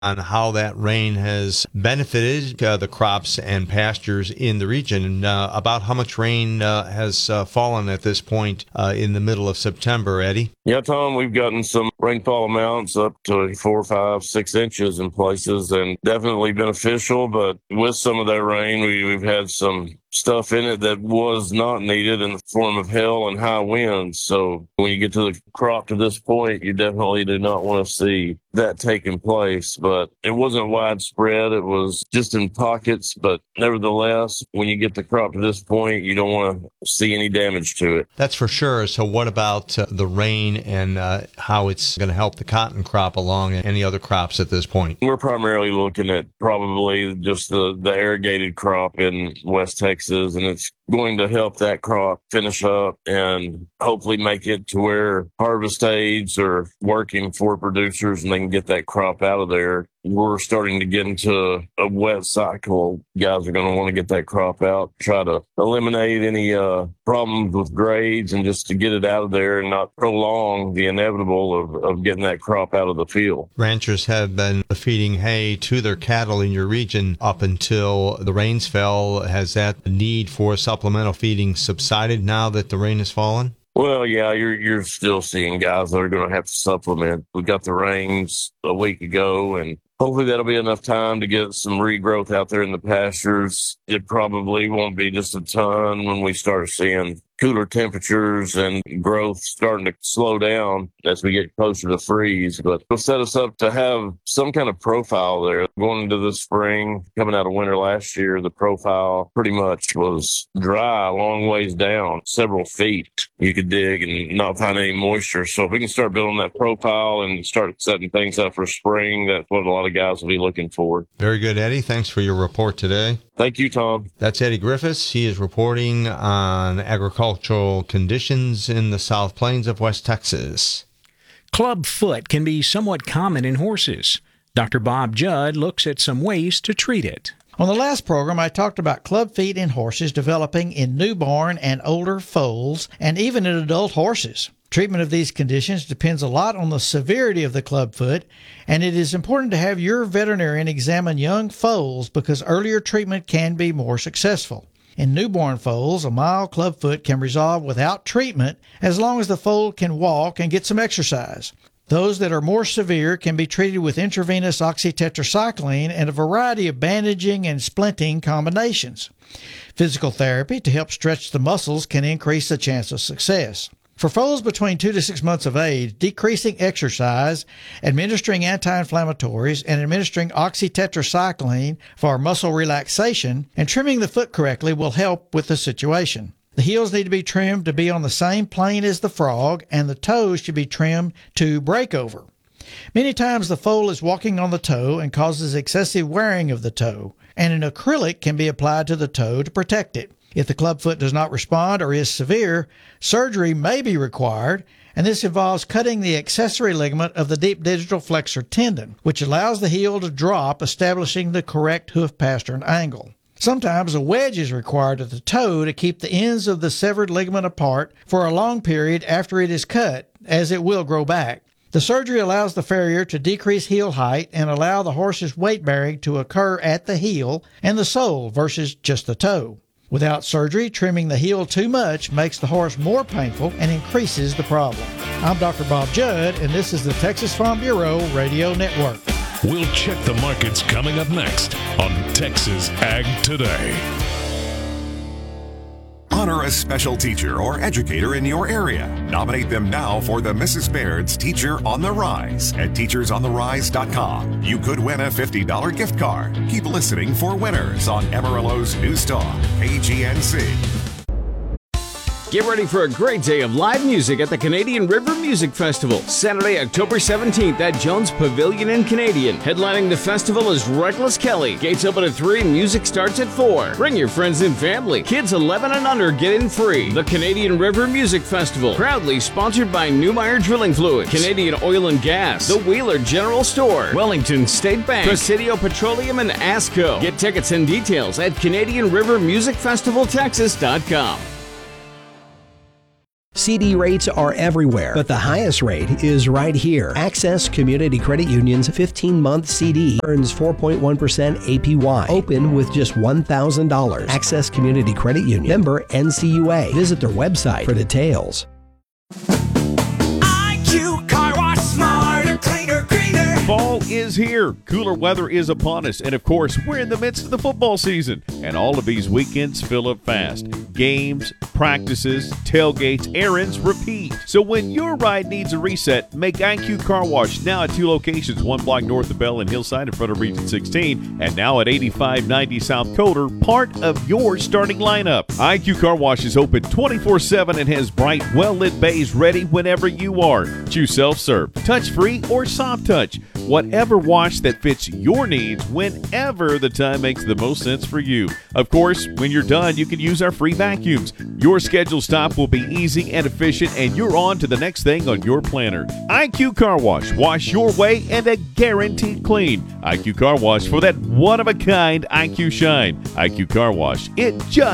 on how that rain has benefited the crops and pastures in the region, and about how much rain has fallen at this point in the middle of September, Eddie. Yeah, Tom, we've gotten some rainfall amounts up to 4, 5, 6 inches in places, and definitely beneficial. But with some of that rain, we've had some stuff in it that was not needed in the form of hail and high winds. So when you get to the crop to this point, you definitely do not want to see that taking place. But it wasn't widespread. It was just in pockets. But nevertheless, when you get the crop to this point, you don't want to see any damage to it. That's for sure. So what about the rain and how it's going to help the cotton crop along and any other crops at this point? We're primarily looking at probably just the irrigated crop in West Texas, and it's going to help that crop finish up and hopefully make it to where harvest aids are working for producers and they can get that crop out of there. We're starting to get into a wet cycle. Guys are going to want to get that crop out, try to eliminate any problems with grades and just to get it out of there and not prolong the inevitable of getting that crop out of the field. Ranchers have been feeding hay to their cattle in your region up until the rains fell. Has that need for supplemental feeding subsided now that the rain has fallen? Well, yeah, you're still seeing guys that are going to have to supplement. We got the rains a week ago, and hopefully that'll be enough time to get some regrowth out there in the pastures. It probably won't be just a ton when we start seeing cooler temperatures and growth starting to slow down as we get closer to freeze. But it'll set us up to have some kind of profile there. Going into the spring, coming out of winter last year, the profile pretty much was dry a long ways down, several feet. You could dig and not find any moisture. So if we can start building that profile and start setting things up for spring, that's what a lot of guys will be looking for. Very good, Eddie. Thanks for your report today. Thank you, Tom. That's Eddie Griffiths. He is reporting on agricultural conditions in the South Plains of West Texas. Club foot can be somewhat common in horses. Dr. Bob Judd looks at some ways to treat it. On the last program, I talked about club feet in horses developing in newborn and older foals and even in adult horses. Treatment of these conditions depends a lot on the severity of the clubfoot, and it is important to have your veterinarian examine young foals because earlier treatment can be more successful. In newborn foals, a mild clubfoot can resolve without treatment as long as the foal can walk and get some exercise. Those that are more severe can be treated with intravenous oxytetracycline and a variety of bandaging and splinting combinations. Physical therapy to help stretch the muscles can increase the chance of success. For foals between 2 to 6 months of age, decreasing exercise, administering anti-inflammatories, and administering oxytetracycline for muscle relaxation and trimming the foot correctly will help with the situation. The heels need to be trimmed to be on the same plane as the frog, and the toes should be trimmed to break over. Many times the foal is walking on the toe and causes excessive wearing of the toe, and an acrylic can be applied to the toe to protect it. If the clubfoot does not respond or is severe, surgery may be required, and this involves cutting the accessory ligament of the deep digital flexor tendon, which allows the heel to drop, establishing the correct hoof pastern angle. Sometimes a wedge is required at the toe to keep the ends of the severed ligament apart for a long period after it is cut, as it will grow back. The surgery allows the farrier to decrease heel height and allow the horse's weight bearing to occur at the heel and the sole versus just the toe. Without surgery, trimming the heel too much makes the horse more painful and increases the problem. I'm Dr. Bob Judd, and this is the Texas Farm Bureau Radio Network. We'll check the markets coming up next on Texas Ag Today. Honor a special teacher or educator in your area. Nominate them now for the Mrs. Baird's Teacher on the Rise at teachersontherise.com. You could win a $50 gift card. Keep listening for winners on Amarillo's News Talk, KGNC. Get ready for a great day of live music at the Canadian River Music Festival, Saturday, October 17th at Jones Pavilion in Canadian. Headlining the festival is Reckless Kelly. Gates open at 3 and music starts at 4. Bring your friends and family. Kids 11 and under get in free. The Canadian River Music Festival, proudly sponsored by Newmeyer Drilling Fluids, Canadian Oil and Gas, the Wheeler General Store, Wellington State Bank, Presidio Petroleum, and ASCO. Get tickets and details at CanadianRiverMusicFestivalTexas.com. CD rates are everywhere, but the highest rate is right here. Access Community Credit Union's 15-month CD earns 4.1% APY. Open with just $1,000. Access Community Credit Union. Member NCUA. Visit their website for details. IQ Car Wash, smarter, cleaner, greener. Fall is here. Cooler weather is upon us. And of course, we're in the midst of the football season. And all of these weekends fill up fast. Games, practices, tailgates, errands, repeat. So when your ride needs a reset, make IQ Car Wash now at 2 locations, 1 block north of Bell and Hillside in front of Region 16, and now at 8590 South Coder, part of your starting lineup. IQ Car Wash is open 24/7 and has bright, well-lit bays ready whenever you are. Choose self-serve, touch-free, or soft touch. Whatever wash that fits your needs whenever the time makes the most sense for you. Of course, when you're done, you can use our free vacuums. Your scheduled stop will be easy and efficient, and you're on to the next thing on your planner. IQ Car Wash. Wash your way and a guaranteed clean. IQ Car Wash for that one-of-a-kind IQ shine. IQ Car Wash. It just